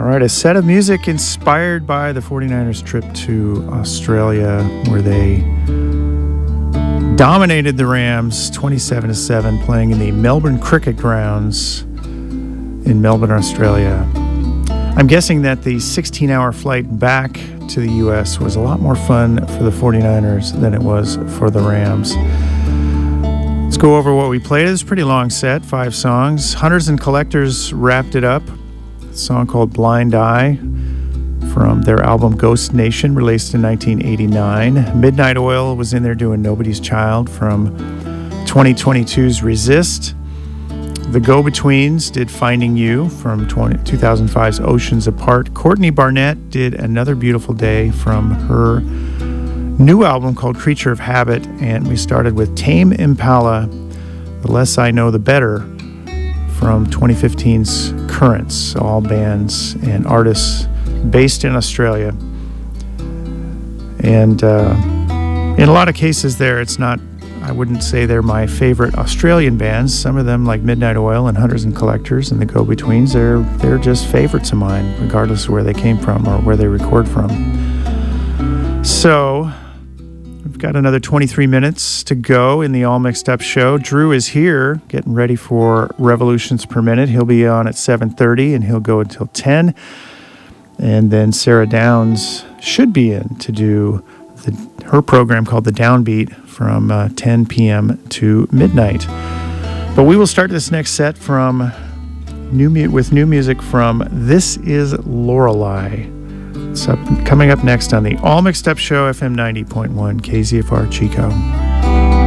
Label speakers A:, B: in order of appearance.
A: All right, a set of music inspired by the 49ers trip to Australia, where they dominated the Rams 27-7, playing in the Melbourne Cricket Grounds in Melbourne, Australia. I'm guessing that the 16-hour flight back to the U.S. was a lot more fun for the 49ers than it was for the Rams. Let's go over what we played. It's a pretty long set, 5 songs. Hunters and Collectors wrapped it up. A song called Blind Eye from their album Ghost Nation, released in 1989. Midnight Oil was in there doing Nobody's Child from 2022's Resist. The Go-Betweens did Finding You from 2005's Oceans Apart. Courtney Barnett did Another Beautiful Day from her new album called Creature of Habit. And we started with Tame Impala, The Less I Know The Better, from 2015's Currents, all bands and artists based in Australia. And in a lot of cases there, it's not, I wouldn't say they're my favorite Australian bands. Some of them, like Midnight Oil and Hunters and Collectors and the Go-Betweens, they're just favorites of mine, regardless of where they came from or where they record from. So we've got another 23 minutes to go in the All Mixed Up show. Drew is here getting ready for Revolutions Per Minute. He'll be on at 7:30 and he'll go until 10. And then Sarah Downs should be in to do her program called The Downbeat from 10 p.m. to midnight. But we will start this next set from new music from This Is Lorelei. It's coming up next on the All Mixed Up Show, FM 90.1 KZFR Chico.